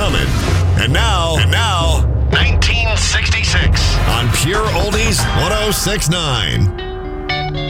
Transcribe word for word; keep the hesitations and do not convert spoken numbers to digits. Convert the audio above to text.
coming. And now, and now, nineteen sixty-six on Pure Oldies one oh six point nine.